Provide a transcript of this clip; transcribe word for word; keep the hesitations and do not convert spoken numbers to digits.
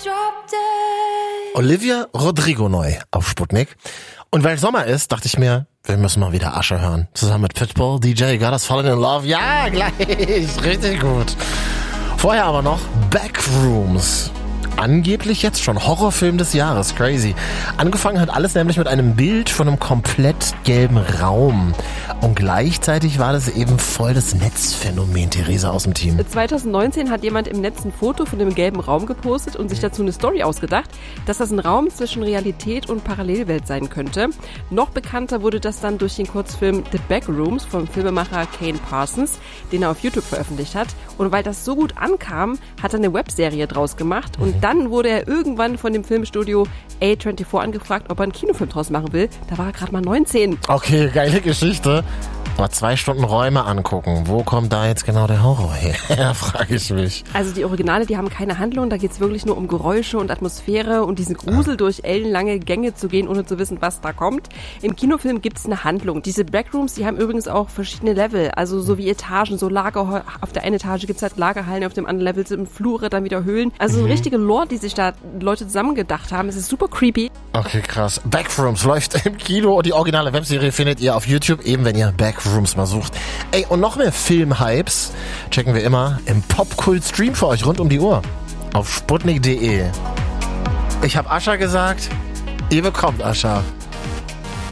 Olivia Rodrigo neu auf Sputnik. Und weil Sommer ist, dachte ich mir, wir müssen mal wieder Usher hören. Zusammen mit Pitbull, D J Got Us Fallen in Love. Ja, gleich. Richtig gut. Vorher aber noch Backrooms. Angeblich jetzt schon Horrorfilm des Jahres. Crazy. Angefangen hat alles nämlich mit einem Bild von einem komplett gelben Raum. Und gleichzeitig war das eben voll das Netzphänomen, Theresa aus dem Team. zwanzig neunzehn hat jemand im Netz ein Foto von dem gelben Raum gepostet und sich dazu eine Story ausgedacht, dass das ein Raum zwischen Realität und Parallelwelt sein könnte. Noch bekannter wurde das dann durch den Kurzfilm The Backrooms vom Filmemacher Kane Parsons, den er auf YouTube veröffentlicht hat. Und weil das so gut ankam, hat er eine Webserie draus gemacht und mhm. dann wurde er irgendwann von dem Filmstudio A vierundzwanzig angefragt, ob er einen Kinofilm draus machen will. Da war er gerade mal neunzehn. Okay, geile Geschichte. Aber zwei Stunden Räume angucken. Wo kommt da jetzt genau der Horror her? Frage ich mich. Also die Originale, die haben keine Handlung. Da geht es wirklich nur um Geräusche und Atmosphäre und diesen Grusel, ah. durch ellenlange Gänge zu gehen, ohne zu wissen, was da kommt. Im Kinofilm gibt es eine Handlung. Diese Backrooms, die haben übrigens auch verschiedene Level. Also so wie Etagen, so Lager. Auf der einen Etage gibt es halt Lagerhallen, auf dem anderen Level sind Flure, dann wieder Höhlen. Also mhm. eine richtige Lore, die sich da Leute zusammengedacht haben. Es ist super creepy. Okay, krass. Backrooms läuft im Kino. Die originale Webserie findet ihr auf YouTube, eben wenn ihr Backrooms Rooms mal sucht. Ey, und noch mehr Film-Hypes checken wir immer im Popkult-Stream für euch rund um die Uhr. Auf sputnik punkt de. Ich hab Usher gesagt, ihr bekommt Usher.